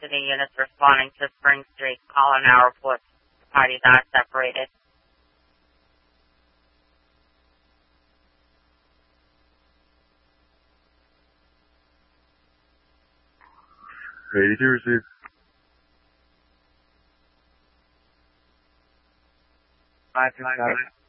custody units responding to Spring Street. Caller now reports the parties are separated. Ready to receive. Five,